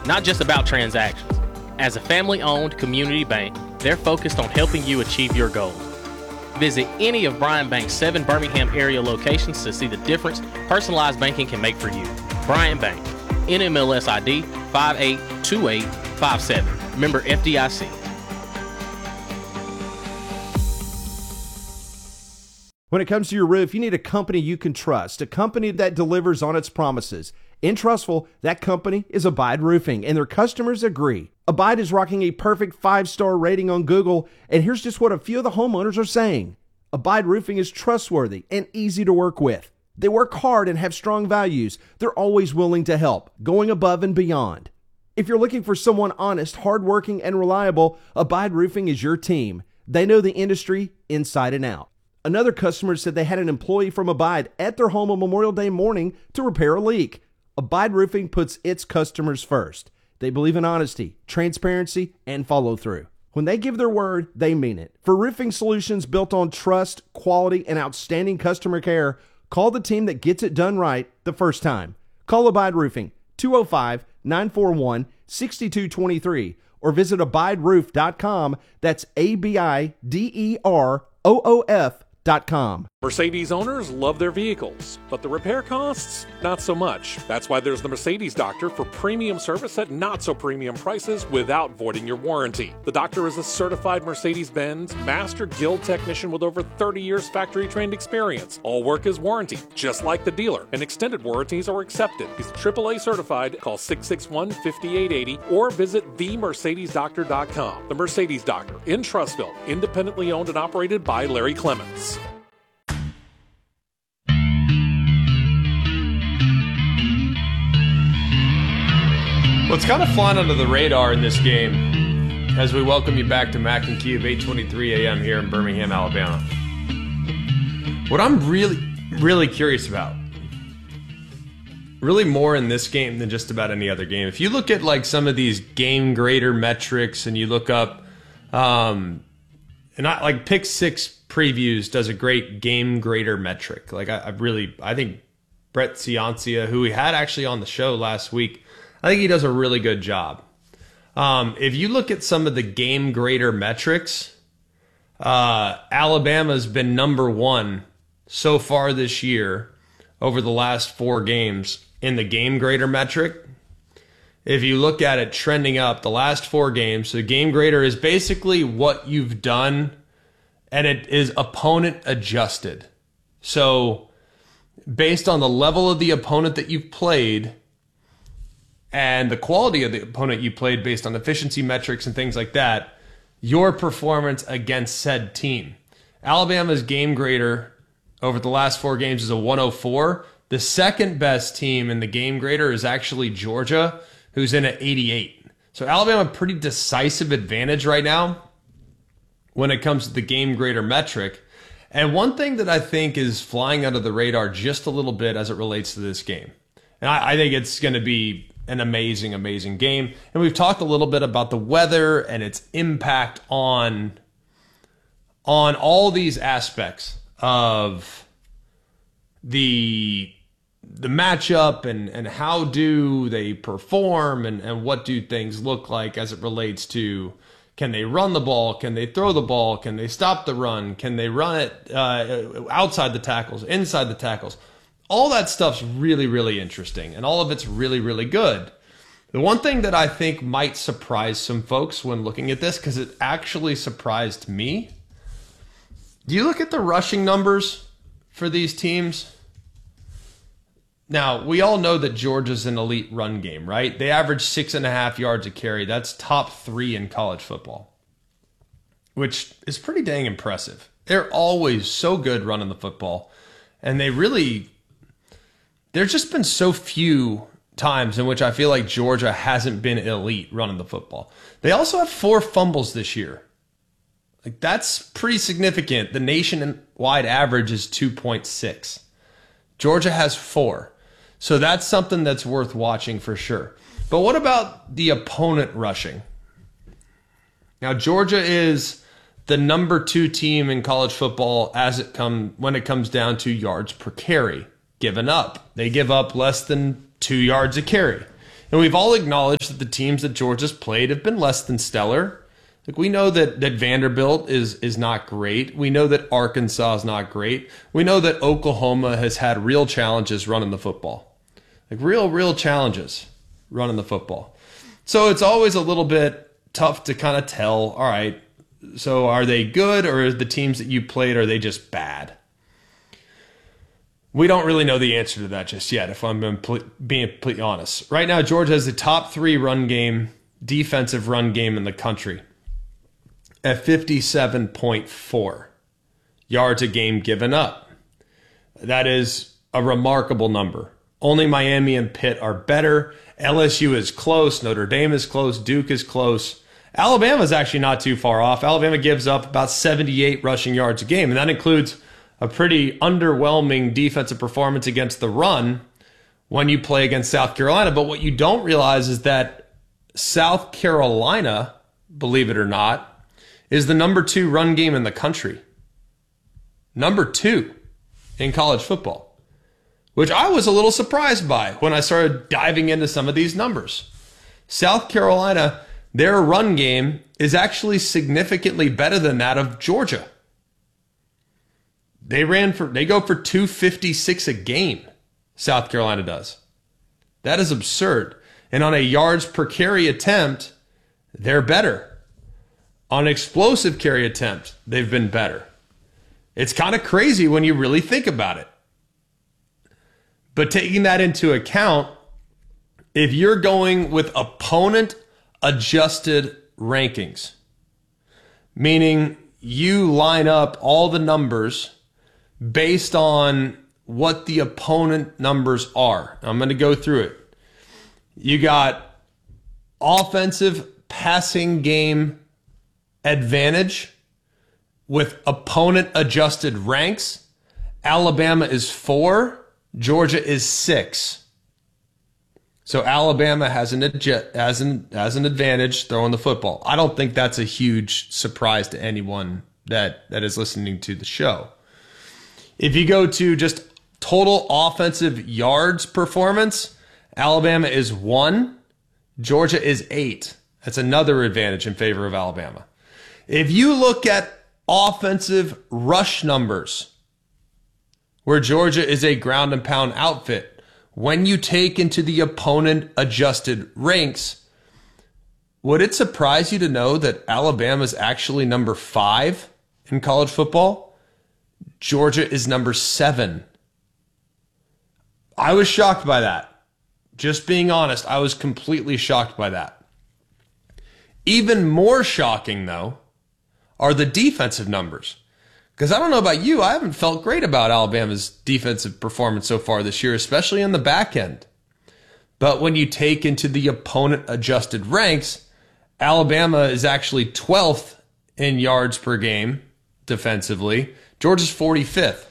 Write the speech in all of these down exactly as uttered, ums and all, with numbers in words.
not just about transactions. As a family-owned community bank, they're focused on helping you achieve your goals. Visit any of Bryant Bank's seven Birmingham area locations to see the difference personalized banking can make for you. Bryant Bank, N M L S I D five eight two eight five seven. Member F D I C. When it comes to your roof, you need a company you can trust, a company that delivers on its promises. In Trustful, that company is Abide Roofing, and their customers agree. Abide is rocking a perfect five-star rating on Google, and here's just what a few of the homeowners are saying. Abide Roofing is trustworthy and easy to work with. They work hard and have strong values. They're always willing to help, going above and beyond. If you're looking for someone honest, hardworking, and reliable, Abide Roofing is your team. They know the industry inside and out. Another customer said they had an employee from Abide at their home on Memorial Day morning to repair a leak. Abide Roofing puts its customers first. They believe in honesty, transparency, and follow-through. When they give their word, they mean it. For roofing solutions built on trust, quality, and outstanding customer care, call the team that gets it done right the first time. Call Abide Roofing, two oh five, nine four one, six two two three, or visit abide roof dot com. That's A B I D E R O O F dot com. Mercedes owners love their vehicles, but the repair costs, not so much. That's why there's the Mercedes Doctor for premium service at not so premium prices without voiding your warranty. The Doctor is a certified Mercedes-Benz Master Guild technician with over thirty years factory trained experience. All work is warranty, just like the dealer, and extended warranties are accepted. He's triple A certified. Call six six one, five eight eight zero or visit the mercedes doctor dot com. The Mercedes Doctor in Trustville, independently owned and operated by Larry Clements. What's kind of flying under the radar in this game as we welcome you back to Mac and Key of eight twenty-three a.m. here in Birmingham, Alabama. What I'm really, really curious about, really more in this game than just about any other game. If you look at like some of these game grader metrics and you look up, um, and I like Pick Six Previews does a great game grader metric. Like I, I really, I think Brett Ciancia, who we had actually on the show last week, I think he does a really good job. Um, if you look at some of the game grader metrics, uh, Alabama's been number one so far this year over the last four games in the game grader metric. If you look at it trending up the last four games, so game grader is basically what you've done, and it is opponent adjusted. So based on the level of the opponent that you've played and the quality of the opponent you played based on efficiency metrics and things like that, your performance against said team. Alabama's game grader over the last four games is a one oh four. The second best team in the game grader is actually Georgia, who's in at eighty-eight. So Alabama, pretty decisive advantage right now when it comes to the game grader metric. And one thing that I think is flying under the radar just a little bit as it relates to this game, and I, I think it's going to be an amazing, amazing game. And we've talked a little bit about the weather and its impact on, on all these aspects of the the matchup and, and how do they perform and, and what do things look like as it relates to, can they run the ball? Can they throw the ball? Can they stop the run? Can they run it uh, outside the tackles, inside the tackles? All that stuff's really, really interesting, and all of it's really, really good. The one thing that I think might surprise some folks when looking at this, because it actually surprised me, do you look at the rushing numbers for these teams? Now, we all know that Georgia's an elite run game, right? They average six and a half yards a carry. That's top three in college football, which is pretty dang impressive. They're always so good running the football, and they really... There's just been so few times in which I feel like Georgia hasn't been elite running the football. They also have four fumbles this year. Like, that's pretty significant. The nationwide average is two point six. Georgia has four. So that's something that's worth watching for sure. But what about the opponent rushing? Now, Georgia is the number two team in college football as it come when it comes down to yards per carry given up. They give up less than two yards a carry. And we've all acknowledged that the teams that Georgia's played have been less than stellar. Like, we know that, that Vanderbilt is is not great. We know that Arkansas is not great. We know that Oklahoma has had real challenges running the football. Like, real, real challenges running the football. So it's always a little bit tough to kind of tell, all right, so are they good, or are the teams that you played, are they just bad? We don't really know the answer to that just yet, if I'm being completely honest. Right now, Georgia has the top three run game, defensive run game in the country at fifty-seven point four yards a game given up. That is a remarkable number. Only Miami and Pitt are better. L S U is close. Notre Dame is close. Duke is close. Alabama is actually not too far off. Alabama gives up about seventy-eight rushing yards a game, and that includes a pretty underwhelming defensive performance against the run when you play against South Carolina. But what you don't realize is that South Carolina, believe it or not, is the number two run game in the country. Number two in college football, which I was a little surprised by when I started diving into some of these numbers. South Carolina, their run game is actually significantly better than that of Georgia. They ran for they go for two fifty-six a game. South Carolina does. That is absurd. And on a yards per carry attempt, they're better. On explosive carry attempt, they've been better. It's kind of crazy when you really think about it. But taking that into account, if you're going with opponent adjusted rankings, meaning you line up all the numbers based on what the opponent numbers are. I'm going to go through it. You got offensive passing game advantage with opponent adjusted ranks. Alabama is four, Georgia is six. So Alabama has an has an has an advantage throwing the football. I don't think that's a huge surprise to anyone that that is listening to the show. If you go to just total offensive yards performance, Alabama is one, Georgia is eight. That's another advantage in favor of Alabama. If you look at offensive rush numbers, where Georgia is a ground and pound outfit, when you take into the opponent adjusted ranks, would it surprise you to know that Alabama is actually number five in college football? Georgia is number seven. I was shocked by that. Just being honest, I was completely shocked by that. Even more shocking, though, are the defensive numbers. Because I don't know about you, I haven't felt great about Alabama's defensive performance so far this year, especially in the back end. But when you take into the opponent adjusted ranks, Alabama is actually twelfth in yards per game defensively. Georgia's forty-fifth.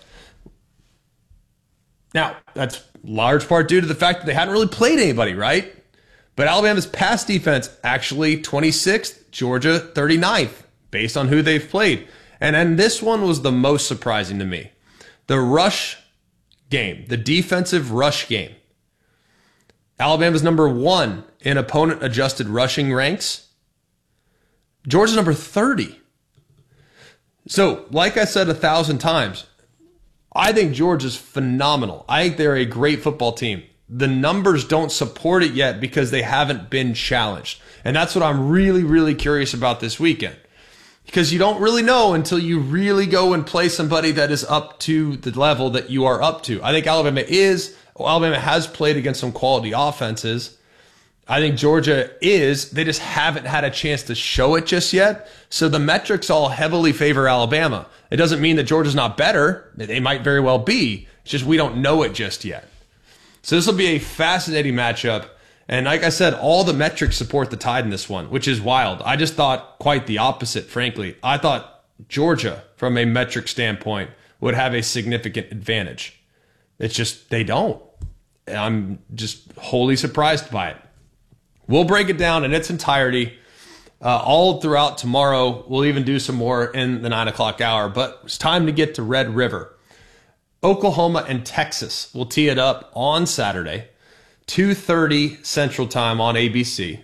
Now, that's large part due to the fact that they hadn't really played anybody, right? But Alabama's pass defense actually twenty-sixth, Georgia thirty-ninth, based on who they've played. And then this one was the most surprising to me. The rush game, the defensive rush game. Alabama's number one in opponent adjusted rushing ranks. Georgia's number thirty. So, like I said a thousand times, I think Georgia's phenomenal. I think they're a great football team. The numbers don't support it yet because they haven't been challenged. And that's what I'm really, really curious about this weekend. Because you don't really know until you really go and play somebody that is up to the level that you are up to. I think Alabama is, well, Alabama has played against some quality offenses. I think Georgia is. They just haven't had a chance to show it just yet. So the metrics all heavily favor Alabama. It doesn't mean that Georgia's not better. They might very well be. It's just we don't know it just yet. So this will be a fascinating matchup. And like I said, all the metrics support the Tide in this one, which is wild. I just thought quite the opposite, frankly. I thought Georgia, from a metric standpoint, would have a significant advantage. It's just they don't. I'm just wholly surprised by it. We'll break it down in its entirety uh, all throughout tomorrow. We'll even do some more in the nine o'clock hour. But it's time to get to Red River. Oklahoma and Texas will tee it up on Saturday. two thirty Central Time on A B C.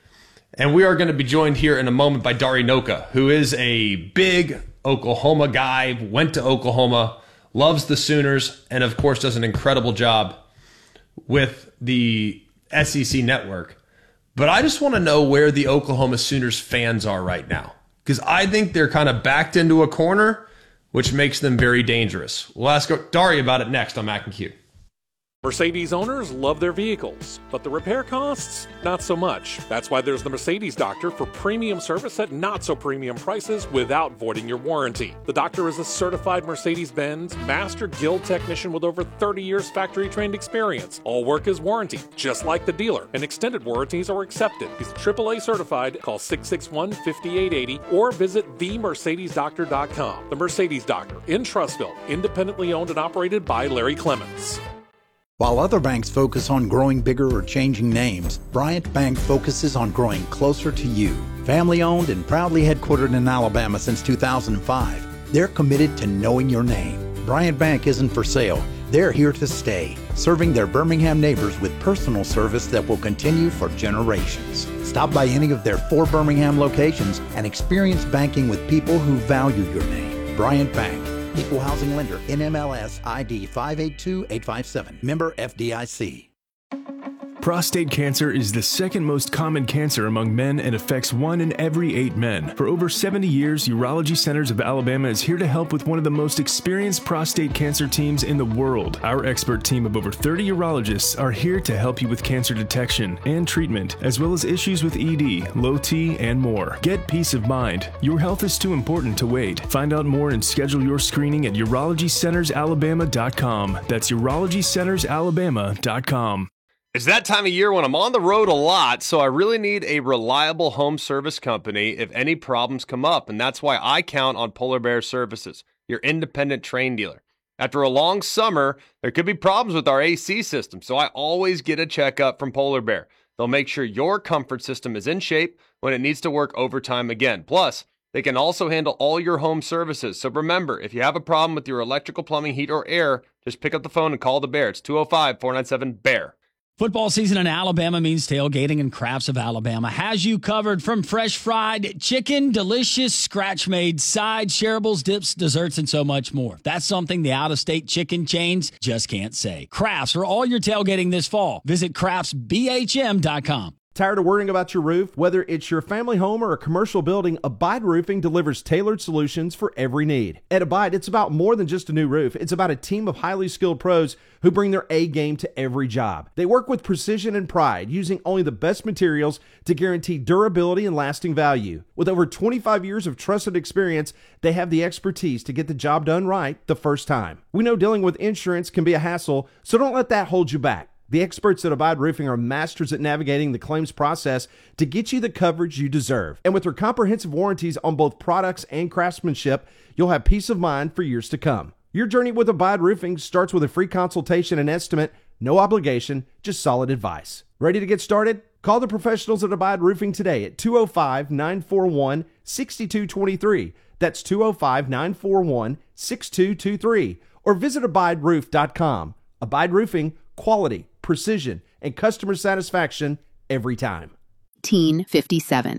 And we are going to be joined here in a moment by Dari Nowkhah, who is a big Oklahoma guy, went to Oklahoma, loves the Sooners, and of course does an incredible job with the S E C network. But I just want to know where the Oklahoma Sooners fans are right now, because I think they're kind of backed into a corner, which makes them very dangerous. We'll ask Dari about it next on Mac and Q. Mercedes owners love their vehicles, but the repair costs, not so much. That's why there's the Mercedes Doctor for premium service at not so premium prices without voiding your warranty. The Doctor is a certified Mercedes-Benz Master Guild technician with over thirty years factory-trained experience. All work is warranted, just like the dealer, and extended warranties are accepted. He's triple A certified. Call six six one, five eight eight zero or visit the mercedes doctor dot com. The Mercedes Doctor in Trussville, independently owned and operated by Larry Clements. While other banks focus on growing bigger or changing names, Bryant Bank focuses on growing closer to you. Family owned and proudly headquartered in Alabama since two thousand five, they're committed to knowing your name. Bryant Bank isn't for sale. They're here to stay, serving their Birmingham neighbors with personal service that will continue for generations. Stop by any of their four Birmingham locations and experience banking with people who value your name. Bryant Bank. Equal housing lender, N M L S I D five eight two eight five seven. Member F D I C. Prostate cancer is the second most common cancer among men and affects one in every eight men. For over seventy years, Urology Centers of Alabama is here to help with one of the most experienced prostate cancer teams in the world. Our expert team of over thirty urologists are here to help you with cancer detection and treatment, as well as issues with E D, low T, and more. Get peace of mind. Your health is too important to wait. Find out more and schedule your screening at urology centers alabama dot com. That's urology centers alabama dot com. It's that time of year when I'm on the road a lot, so I really need a reliable home service company if any problems come up, and that's why I count on Polar Bear Services, your independent Trane dealer. After a long summer, there could be problems with our A C system, so I always get a checkup from Polar Bear. They'll make sure your comfort system is in shape when it needs to work overtime again. Plus, they can also handle all your home services. So remember, if you have a problem with your electrical, plumbing, heat, or air, just pick up the phone and call the Bear. It's two oh five, four nine seven, B E A R. Football season in Alabama means tailgating, and Crafts of Alabama has you covered. From fresh fried chicken, delicious scratch-made sides, shareables, dips, desserts, and so much more. That's something the out-of-state chicken chains just can't say. Crafts for all your tailgating this fall. Visit crafts b h m dot com. Tired of worrying about your roof? Whether it's your family home or a commercial building, Abide Roofing delivers tailored solutions for every need. At Abide, it's about more than just a new roof. It's about a team of highly skilled pros who bring their A game to every job. They work with precision and pride, using only the best materials to guarantee durability and lasting value. With over twenty-five years of trusted experience, they have the expertise to get the job done right the first time. We know dealing with insurance can be a hassle, so don't let that hold you back. The experts at Abide Roofing are masters at navigating the claims process to get you the coverage you deserve. And with their comprehensive warranties on both products and craftsmanship, you'll have peace of mind for years to come. Your journey with Abide Roofing starts with a free consultation and estimate, no obligation, just solid advice. Ready to get started? Call the professionals at Abide Roofing today at two oh five, nine four one, six two two three. That's two oh five, nine four one, six two two three. Or visit abide roof dot com. Abide Roofing, quality, precision, and customer satisfaction every time. Teen fifty-seven.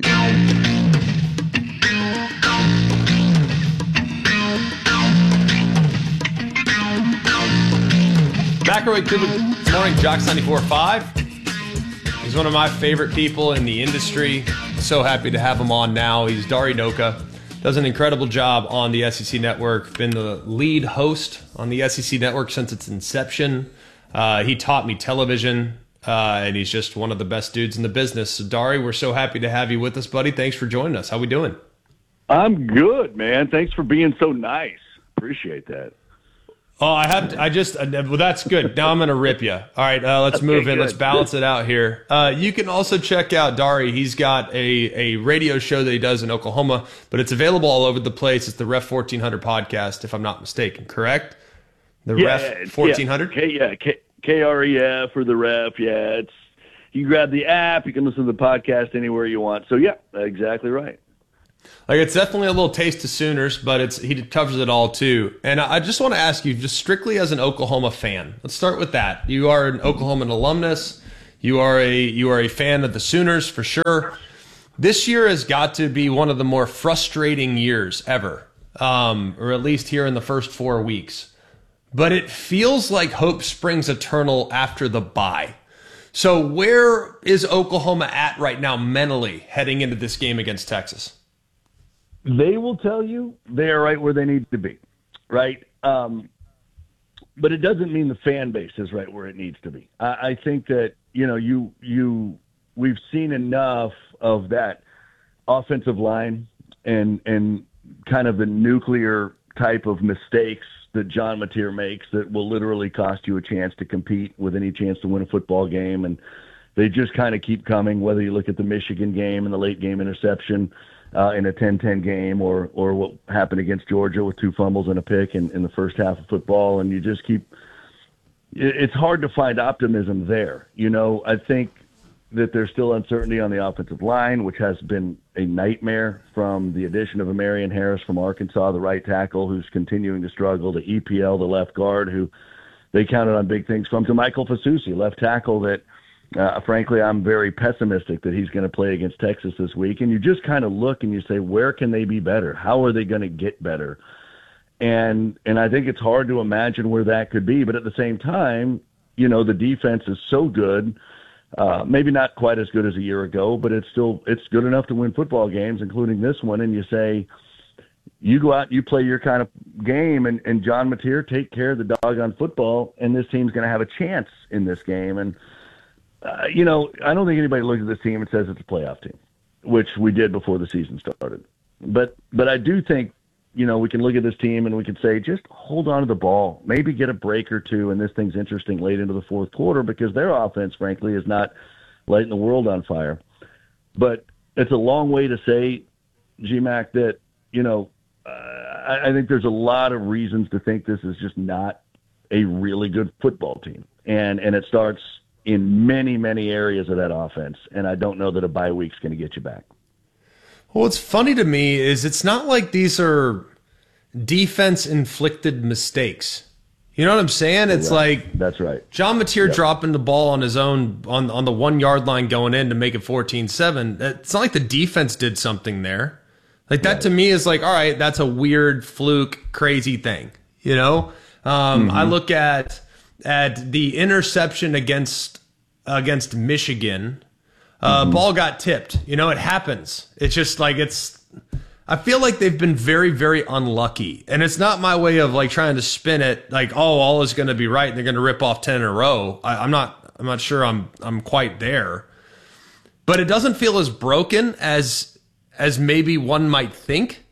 McElroy, good morning, Jocks ninety-four point five. He's one of my favorite people in the industry. So happy to have him on now. He's Dari Nowkhah. Does an incredible job on the S E C Network. Been the lead host on the S E C Network since its inception. Uh, he taught me television, uh, and he's just one of the best dudes in the business. So, Dari, we're so happy to have you with us, buddy. Thanks for joining us. How we doing? I'm good, man. Thanks for being so nice. Appreciate that. Oh, I have. To, I just. Uh, well, that's good. Now I'm going to rip you. All right, uh, let's okay, move in. Good. Let's balance it out here. Uh, you can also check out Dari. He's got a, a radio show that he does in Oklahoma, but it's available all over the place. It's the Ref fourteen hundred podcast, if I'm not mistaken. Correct? The yeah, Ref fourteen hundred? Yeah, K, yeah K, K R E F or the Ref. Yeah, it's you grab the app. You can listen to the podcast anywhere you want. So, yeah, exactly right. Like, it's definitely a little taste of Sooners, but it's he covers it all, too. And I just want to ask you, just strictly as an Oklahoma fan, let's start with that. You are an Oklahoma alumnus. You are a you are a fan of the Sooners for sure. This year has got to be one of the more frustrating years ever, um, or at least here in the first four weeks. But it feels like hope springs eternal after the bye. So where is Oklahoma at right now mentally heading into this game against Texas? They will tell you they are right where they need to be, right? Um, but it doesn't mean the fan base is right where it needs to be. I, I think that, you know, you you we've seen enough of that offensive line and and kind of the nuclear type of mistakes that John Mateer makes that will literally cost you a chance to compete with any chance to win a football game. And they just kind of keep coming, whether you look at the Michigan game and the late game interception uh, in a ten ten game, or or what happened against Georgia with two fumbles and a pick in, in the first half of football. And you just keep – it's hard to find optimism there. You know, I think that there's still uncertainty on the offensive line, which has been a nightmare from the addition of Amarian Harris from Arkansas, the right tackle, who's continuing to struggle, to E P L, the left guard, who they counted on big things from, to Michael Fasusi, left tackle that, uh, frankly, I'm very pessimistic that he's going to play against Texas this week. And you just kind of look and you say, where can they be better? How are they going to get better? And and I think it's hard to imagine where that could be. But at the same time, you know, the defense is so good. Uh, maybe not quite as good as a year ago, but it's still it's good enough to win football games, including this one. And you say, you go out, you play your kind of game, and, and John Mateer take care of the doggone football, and this team's going to have a chance in this game. And, uh, you know, I don't think anybody looks at this team and says it's a playoff team, which we did before the season started. But but I do think, you know, we can look at this team and we can say, just hold on to the ball, maybe get a break or two, and this thing's interesting late into the fourth quarter, because their offense, frankly, is not lighting the world on fire. But it's a long way to say, G-Mac, that, you know, uh, I, I think there's a lot of reasons to think this is just not a really good football team. And, and it starts in many, many areas of that offense, and I don't know that a bye week's going to get you back. Well, what's funny to me is it's not like these are defense-inflicted mistakes. You know what I'm saying? It's right. like that's right. John Mateer yep. dropping the ball on his own on on the one yard line going in to make it fourteen seven. It's not like the defense did something there. Like that right. to me is like, all right, that's a weird fluke, crazy thing. You know, um, mm-hmm. I look at at the interception against against Michigan. Uh, mm-hmm. Ball got tipped. You know, it happens. It's just like it's. I feel like they've been very, very unlucky, and it's not my way of like trying to spin it like, oh, all is going to be right and they're going to rip off ten in a row. I, I'm not. I'm not sure. I'm. I'm quite there, but it doesn't feel as broken as as maybe one might think.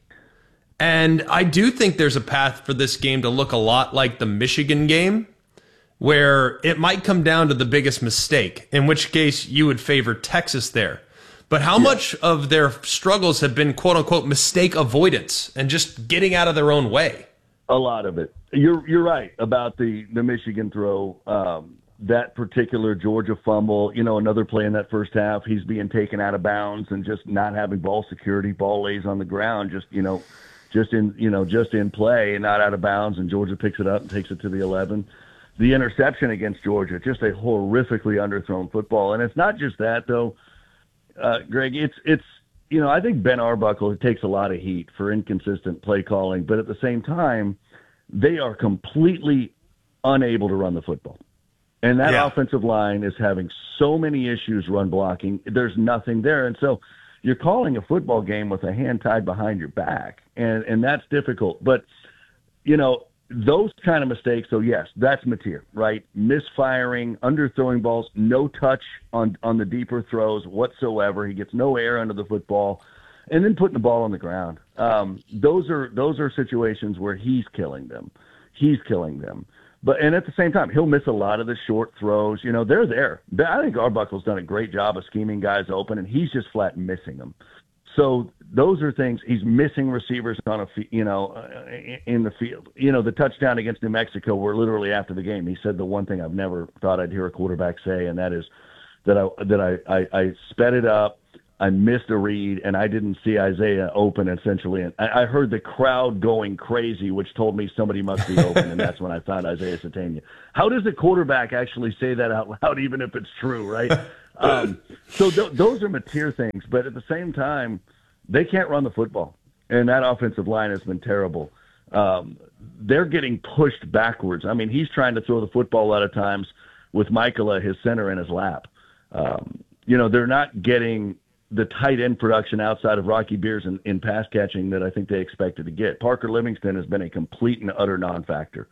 And I do think there's a path for this game to look a lot like the Michigan game, where it might come down to the biggest mistake, in which case you would favor Texas there. But how yeah. much of their struggles have been, quote unquote, mistake avoidance and just getting out of their own way? A lot of it. You're you're right about the, the Michigan throw, um, that particular Georgia fumble. You know, another play in that first half, he's being taken out of bounds and just not having ball security. Ball lays on the ground, just, you know, just in, you know, just in play and not out of bounds, and Georgia picks it up and takes it to the eleven. The interception against Georgia, just a horrifically underthrown football. And it's not just that, though, uh, Greg. It's, it's you know, I think Ben Arbuckle takes a lot of heat for inconsistent play calling, but at the same time, they are completely unable to run the football. And that yeah. offensive line is having so many issues run blocking. There's nothing there. And so you're calling a football game with a hand tied behind your back, and, and that's difficult. But, you know, those kind of mistakes, so yes, that's Mateer, right? Misfiring, underthrowing balls, no touch on, on the deeper throws whatsoever. He gets no air under the football, and then putting the ball on the ground. Um, those are those are situations where he's killing them. He's killing them. But and at the same time, he'll miss a lot of the short throws. You know, they're there. I think Arbuckle's done a great job of scheming guys open, and he's just flat missing them. So those are things. He's missing receivers on a, you know, in the field. You know, the touchdown against New Mexico, were literally after the game, he said the one thing I've never thought I'd hear a quarterback say, and that is that I that I I, I sped it up. I missed a read, and I didn't see Isaiah open essentially. And I, I heard the crowd going crazy, which told me somebody must be open, and that's when I found Isaiah Sategna. How does a quarterback actually say that out loud, even if it's true, right? um, so th- those are Mateer things, but at the same time, they can't run the football, and that offensive line has been terrible. Um, they're getting pushed backwards. I mean, he's trying to throw the football a lot of times with Michaela, his center, in his lap. Um, you know, they're not getting the tight end production outside of Rocky Beers in, in pass catching that I think they expected to get. Parker Livingston has been a complete and utter non-factor.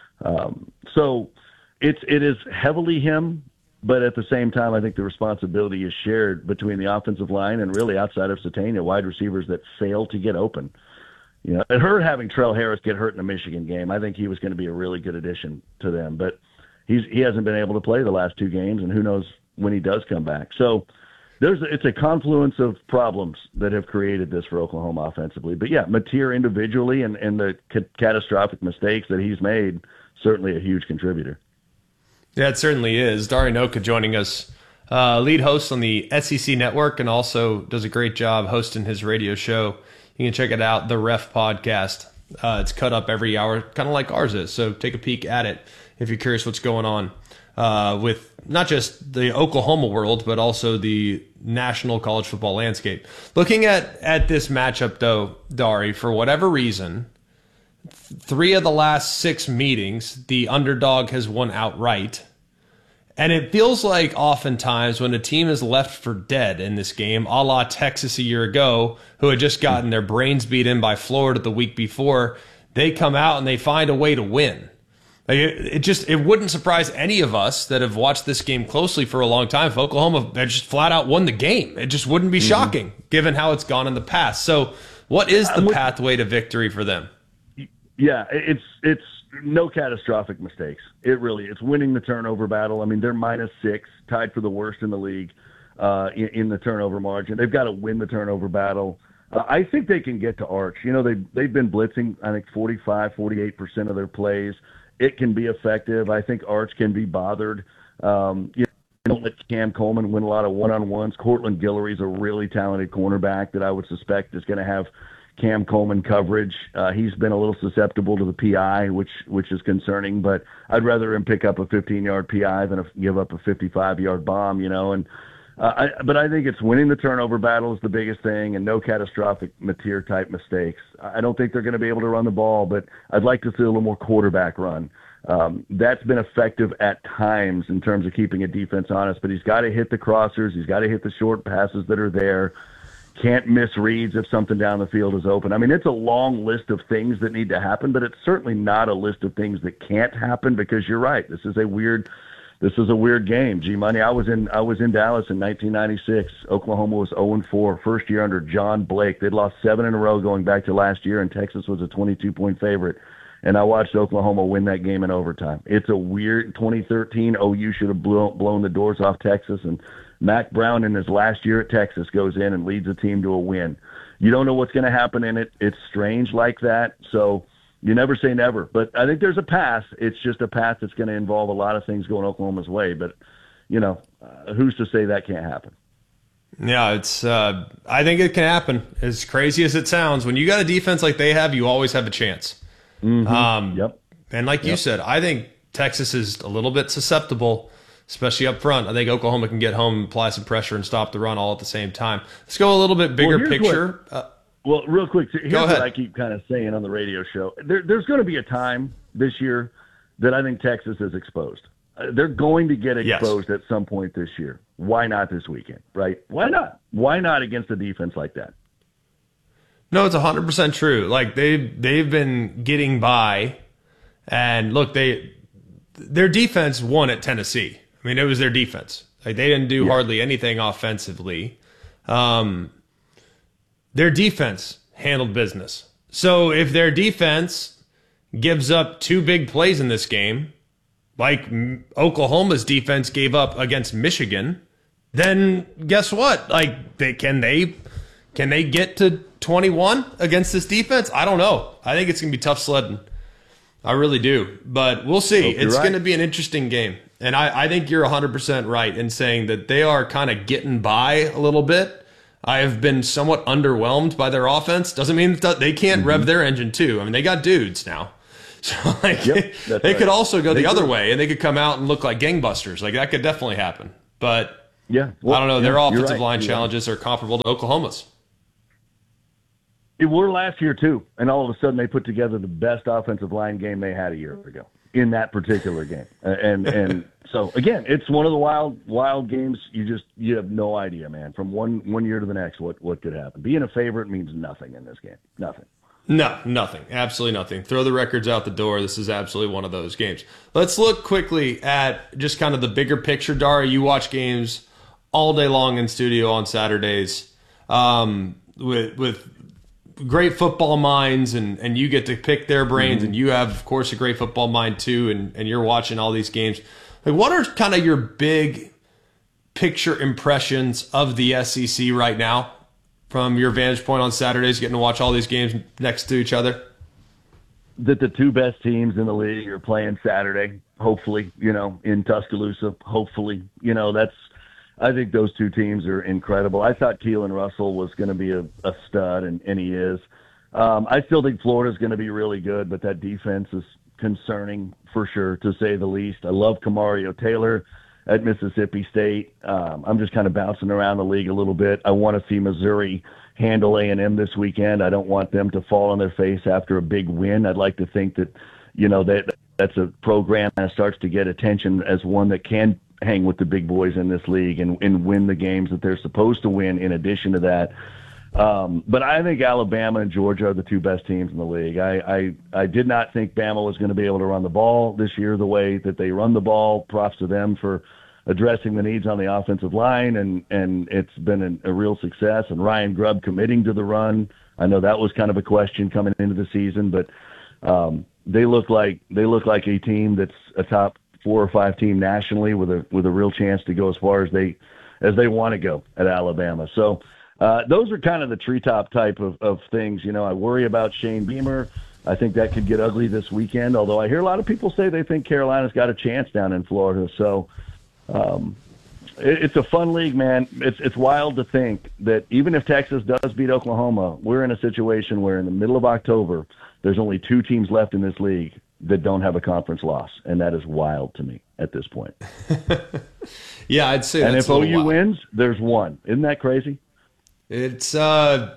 Um, so it's, it is heavily him, but at the same time, I think the responsibility is shared between the offensive line and really outside of Sategna, wide receivers that fail to get open. You know, and her having Trell Harris get hurt in the Michigan game, I think he was going to be a really good addition to them, but he's, he hasn't been able to play the last two games, and who knows when he does come back. So, There's it's a confluence of problems that have created this for Oklahoma offensively. But, yeah, Mateer individually and, and the ca- catastrophic mistakes that he's made, certainly a huge contributor. Yeah, it certainly is. Dari Nowkhah joining us, uh, lead host on the S E C Network, and also does a great job hosting his radio show. You can check it out, The Ref Podcast. Uh, it's cut up every hour, kind of like ours is. So take a peek at it if you're curious what's going on uh, with not just the Oklahoma world, but also the national college football landscape. Looking at, at this matchup, though, Dari, for whatever reason, th- three of the last six meetings, the underdog has won outright. And it feels like oftentimes when a team is left for dead in this game, a la Texas a year ago, who had just gotten their brains beat in by Florida the week before, they come out and they find a way to win. Like it, it just it wouldn't surprise any of us that have watched this game closely for a long time if Oklahoma had just flat out won the game. It just wouldn't be mm-hmm. shocking given how it's gone in the past. So what is the with, pathway to victory for them? Yeah, it's it's no catastrophic mistakes. It really it's winning the turnover battle. I mean, they're minus six, tied for the worst in the league uh, in, in the turnover margin. They've got to win the turnover battle. Uh, I think they can get to Arch. You know, they they've been blitzing, I think, forty-five, forty-eight percent of their plays. It can be effective. I think Arch can be bothered. Um, you know, don't let Cam Coleman win a lot of one-on-ones. Cortland Guillory's a really talented cornerback that I would suspect is going to have Cam Coleman coverage. Uh, he's been a little susceptible to the P I, which which is concerning, but I'd rather him pick up a fifteen-yard P I than a, give up a fifty-five-yard bomb, you know. And uh, I, But I think it's winning the turnover battle is the biggest thing and no catastrophic Mateer-type mistakes. I don't think they're going to be able to run the ball, but I'd like to see a little more quarterback run. Um, that's been effective at times in terms of keeping a defense honest, but he's got to hit the crossers. He's got to hit the short passes that are there. Can't miss reads if something down the field is open. I mean, it's a long list of things that need to happen, but it's certainly not a list of things that can't happen because you're right. This is a weird This is a weird game. G Money. I was in I was in Dallas in nineteen ninety-six. Oklahoma was oh and four, first year under John Blake. They'd lost seven in a row going back to last year, and Texas was a twenty-two point favorite. And I watched Oklahoma win that game in overtime. It's a weird twenty thirteen. O U should have blown, blown the doors off Texas, and Mac Brown in his last year at Texas goes in and leads a team to a win. You don't know what's going to happen in it. It's strange like that. So you never say never, but I think there's a path. It's just a path that's going to involve a lot of things going Oklahoma's way. But, you know, uh, who's to say that can't happen? Yeah, it's. Uh, I think it can happen. As crazy as it sounds, when you got a defense like they have, you always have a chance. Mm-hmm. Um, yep. And like yep. you said, I think Texas is a little bit susceptible, especially up front. I think Oklahoma can get home, apply some pressure, and stop the run all at the same time. Let's go a little bit bigger well, picture. What, uh, well, real quick, here's go ahead. what I keep kind of saying on the radio show. There, there's going to be a time this year that I think Texas is exposed. Uh, they're going to get exposed yes. at some point this year. Why not this weekend, right? Why not? Why not against a defense like that? No, it's one hundred percent true. Like, they've, they've been getting by. And, look, they their defense won at Tennessee. I mean, it was their defense. Like, they didn't do yeah. hardly anything offensively. Um, their defense handled business. So if their defense gives up two big plays in this game, like Oklahoma's defense gave up against Michigan, then guess what? Like, they can they can they get to twenty-one against this defense? I don't know. I think it's going to be tough sledding. I really do. But we'll see. It's right. going to be an interesting game. And I, I think you're one hundred percent right in saying that they are kind of getting by a little bit. I have been somewhat underwhelmed by their offense. Doesn't mean that they can't mm-hmm. rev their engine too. I mean, they got dudes now. So like, yep, they right. could also go they the could. other way, and they could come out and look like gangbusters. Like that could definitely happen. But yeah, well, I don't know. Yeah, their offensive right. line you're challenges right. are comparable to Oklahoma's. It were last year too, and all of a sudden they put together the best offensive line game they had a year ago in that particular game. And and so again, it's one of the wild wild games. You just you have no idea, man. From one one year to the next, what what could happen? Being a favorite means nothing in this game. Nothing. No, nothing. Absolutely nothing. Throw the records out the door. This is absolutely one of those games. Let's look quickly at just kind of the bigger picture. Dara, you watch games all day long in studio on Saturdays um, with with great football minds, and, and you get to pick their brains, mm-hmm. and you have, of course, a great football mind too, and, and you're watching all these games. Like, what are kind of your big picture impressions of the S E C right now from your vantage point on Saturdays, getting to watch all these games next to each other? That the two best teams in the league are playing Saturday, hopefully, you know, in Tuscaloosa, hopefully. You know, that's I think those two teams are incredible. I thought Keelan Russell was going to be a, a stud, and, and he is. Um, I still think Florida's going to be really good, but that defense is concerning for sure, to say the least. I love Kamario Taylor at Mississippi State. Um, I'm just kind of bouncing around the league a little bit. I want to see Missouri handle A and M this weekend. I don't want them to fall on their face after a big win. I'd like to think that, you know, that that's a program that starts to get attention as one that can hang with the big boys in this league and, and win the games that they're supposed to win in addition to that. Um, but I think Alabama and Georgia are the two best teams in the league. I, I, I did not think Bama was going to be able to run the ball this year the way that they run the ball. Props to them for addressing the needs on the offensive line, and, and it's been an, a real success. And Ryan Grubb committing to the run, I know that was kind of a question coming into the season, but um, they look like they look like a team that's a top four or five team nationally with a with a real chance to go as far as they as they want to go at Alabama. So uh, those are kind of the treetop type of, of things. You know, I worry about Shane Beamer. I think that could get ugly this weekend, although I hear a lot of people say they think Carolina's got a chance down in Florida. So um, it, it's a fun league, man. It's it's wild to think that even if Texas does beat Oklahoma, we're in a situation where in the middle of October, there's only two teams left in this league that don't have a conference loss, and that is wild to me at this point. Yeah, I'd say and that's if a O U wild. wins, there's one. Isn't that crazy? It's uh,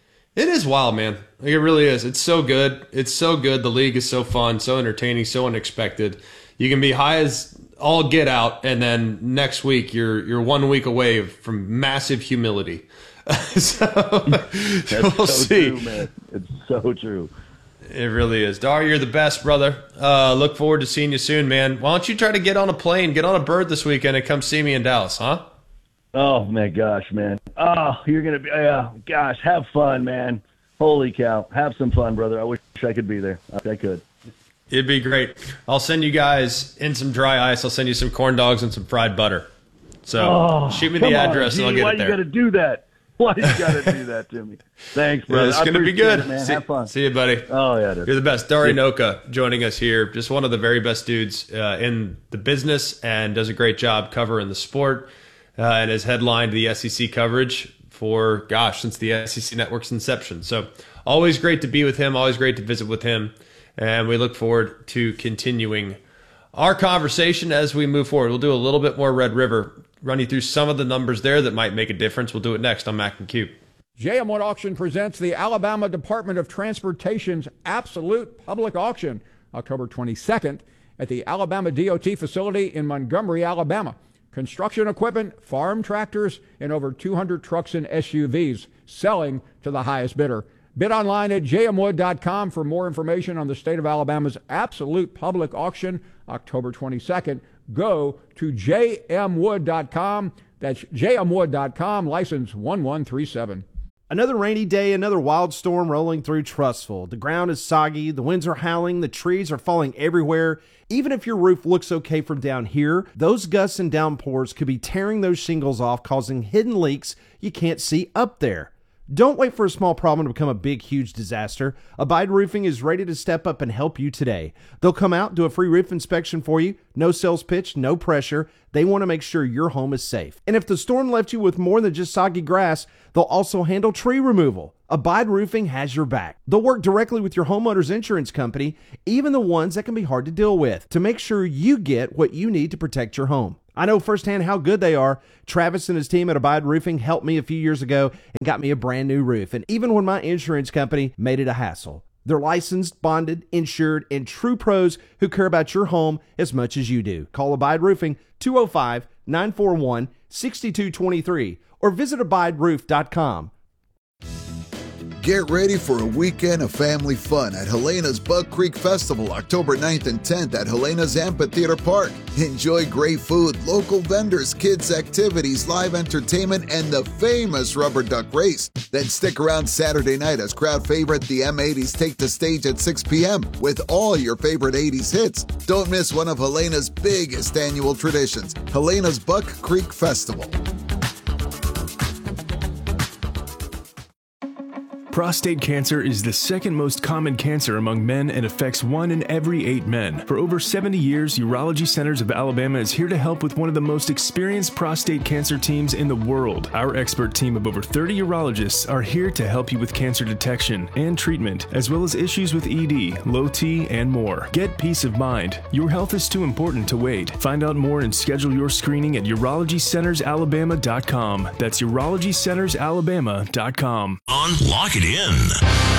it is wild, man. Like, it really is. It's so good. It's so good. The league is so fun, so entertaining, so unexpected. You can be high as all get out, and then next week you're you're one week away from massive humility. So That's we'll so see. True, man. It's so true. It really is. Dar, you're the best, brother. Uh, look forward to seeing you soon, man. Why don't you try to get on a plane, get on a bird this weekend, and come see me in Dallas, huh? Oh, my gosh, man. Oh, you're going to be, uh, gosh, have fun, man. Holy cow. Have some fun, brother. I wish I could be there. I could. It'd be great. I'll send you guys in some dry ice. I'll send you some corn dogs and some fried butter. So oh, shoot me the address on, and I'll get why it there. Why you got to do that? Why you got to do that to me? Thanks, brother. Yeah, it's going to be good. It, man. See, have fun. See you, buddy. Oh, yeah. It is. You're the best. Dari Noka joining us here. Just one of the very best dudes uh, in the business, and does a great job covering the sport, uh, and has headlined the S E C coverage for, gosh, since the S E C Network's inception. So always great to be with him. Always great to visit with him. And we look forward to continuing our conversation as we move forward. We'll do a little bit more Red River, run you through some of the numbers there that might make a difference. We'll do it next on Mac and Q. J M Wood Auction presents the Alabama Department of Transportation's Absolute Public Auction, October twenty-second, at the Alabama D O T facility in Montgomery, Alabama. Construction equipment, farm tractors, and over two hundred trucks and S U Vs selling to the highest bidder. Bid online at j m wood dot com for more information on the state of Alabama's Absolute Public Auction, October twenty-second. Go to j m wood dot com. That's j m wood dot com, license one one three seven. Another rainy day, another wild storm rolling through Trussville. The ground is soggy, the winds are howling, the trees are falling everywhere. Even if your roof looks okay from down here, those gusts and downpours could be tearing those shingles off, causing hidden leaks you can't see up there. Don't wait for a small problem to become a big, huge disaster. Abide Roofing is ready to step up and help you today. They'll come out, do a free roof inspection for you. No sales pitch, no pressure. They want to make sure your home is safe. And if the storm left you with more than just soggy grass, they'll also handle tree removal. Abide Roofing has your back. They'll work directly with your homeowner's insurance company, even the ones that can be hard to deal with, to make sure you get what you need to protect your home. I know firsthand how good they are. Travis and his team at Abide Roofing helped me a few years ago and got me a brand new roof. And even when my insurance company made it a hassle, they're licensed, bonded, insured, and true pros who care about your home as much as you do. Call Abide Roofing two oh five, nine four one, six two two three or visit abide roof dot com. Get ready for a weekend of family fun at Helena's Bug Creek Festival, October ninth and tenth at Helena's Amphitheater Park. Enjoy great food, local vendors, kids' activities, live entertainment, and the famous rubber duck race. Then stick around Saturday night as crowd favorite the M eighties take the stage at six p.m. with all your favorite eighties hits. Don't miss one of Helena's biggest annual traditions, Helena's Buck Creek Festival. Prostate cancer is the second most common cancer among men and affects one in every eight men. For over seventy years, Urology Centers of Alabama is here to help with one of the most experienced prostate cancer teams in the world. Our expert team of over thirty urologists are here to help you with cancer detection and treatment, as well as issues with E D, low T, and more. Get peace of mind. Your health is too important to wait. Find out more and schedule your screening at urology centers alabama dot com. That's urology centers alabama dot com. On Lock It In.